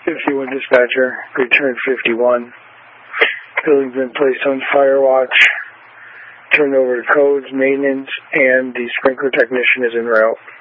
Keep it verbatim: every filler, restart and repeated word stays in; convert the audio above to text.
fifty-one dispatcher, return fifty-one. Building's been placed on fire watch. Turned over to codes, maintenance, and the sprinkler technician is en route.